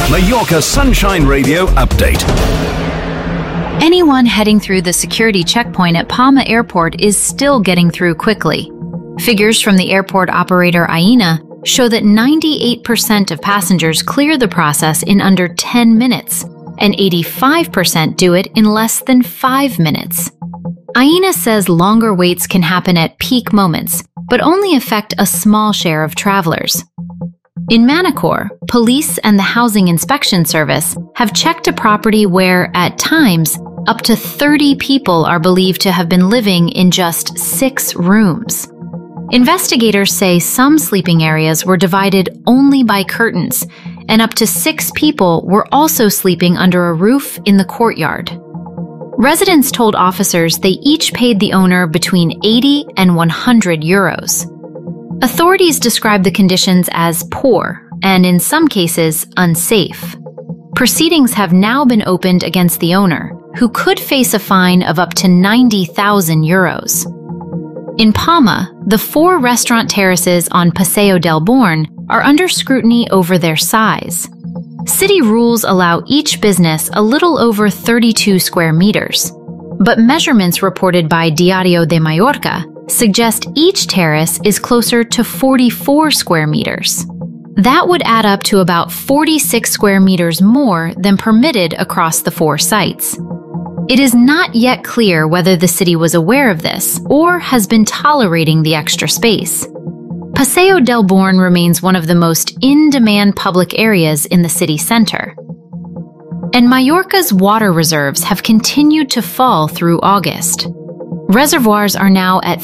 Mallorca Sunshine Radio update. Anyone heading through the security checkpoint at Palma Airport is still getting through quickly. Figures from the airport operator Aena show that 98% of passengers clear the process in under 10 minutes, and 85% do it in less than 5 minutes. Aena says longer waits can happen at peak moments, but only affect a small share of travelers. In Manacor, police and the Housing Inspection Service have checked a property where, at times, up to 30 people are believed to have been living in just 6 rooms. Investigators say some sleeping areas were divided only by curtains, and up to 6 people were also sleeping under a roof in the courtyard. Residents told officers they each paid the owner between 80 and 100 euros. Authorities describe the conditions as poor and, in some cases, unsafe. Proceedings have now been opened against the owner, who could face a fine of up to 90,000 euros. In Palma, the 4 restaurant terraces on Paseo del Born are under scrutiny over their size. City rules allow each business a little over 32 square meters, but measurements reported by Diario de Mallorca suggest each terrace is closer to 44 square meters. That would add up to about 46 square meters more than permitted across the 4 sites. It is not yet clear whether the city was aware of this or has been tolerating the extra space. Paseo del Born remains one of the most in-demand public areas in the city center. And Mallorca's water reserves have continued to fall through August. Reservoirs are now at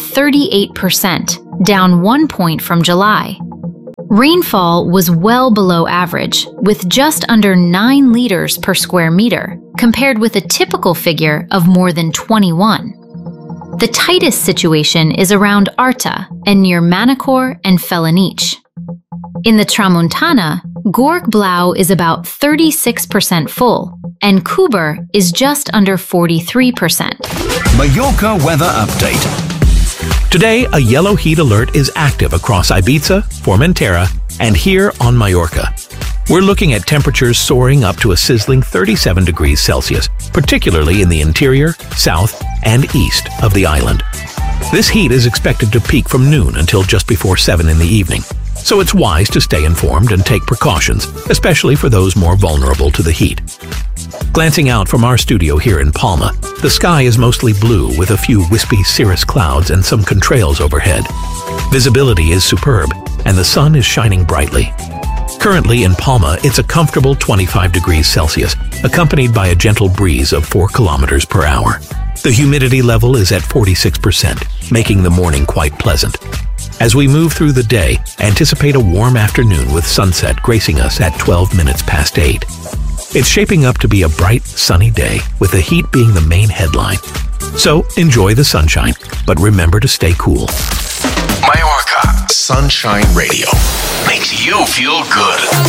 38%, down 1 point from July. Rainfall was well below average, with just under 9 liters per square meter, compared with a typical figure of more than 21. The tightest situation is around Arta and near Manacor and Felanich. In the Tramuntana, Gorg Blau is about 36% full, and Kuber is just under 43%. Mallorca weather update. Today, a yellow heat alert is active across Ibiza, Formentera, and here on Mallorca. We're looking at temperatures soaring up to a sizzling 37 degrees Celsius, particularly in the interior, south, and east of the island. This heat is expected to peak from noon until just before 7 in the evening, so it's wise to stay informed and take precautions, especially for those more vulnerable to the heat. Glancing out from our studio here in Palma, the sky is mostly blue with a few wispy cirrus clouds and some contrails overhead. Visibility is superb, and the sun is shining brightly. Currently in Palma, it's a comfortable 25 degrees Celsius, accompanied by a gentle breeze of 4 kilometers per hour. The humidity level is at 46%, making the morning quite pleasant. As we move through the day, anticipate a warm afternoon with sunset gracing us at 12 minutes past 8. It's shaping up to be a bright, sunny day, with the heat being the main headline. So enjoy the sunshine, but remember to stay cool. Mallorca Sunshine Radio makes you feel good.